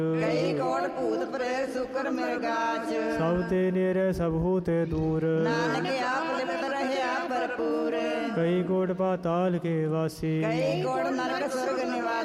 ਕਈ ਕੋਟ ਭੂਤ ਪ੍ਰੇਤ ਸ਼ੁਕਰ ਮਿਰਗਾਚ। ਸਭ ਤੇ ਨੇਰੇ ਸਭੂ ਤੇ ਦੂਰ। ਨਾਨਕ ਆਪ ਲਿਪਤ ਰਹਿਆ ਭਰਪੂਰ। ਕਈ ਕੋਟ ਪਾਤਾਲ ਕੇ ਵਾਸੀ। ਕਈ ਕੋਟ ਨਰਕ ਸੁਰਗ ਨਿਵਾਸੀ।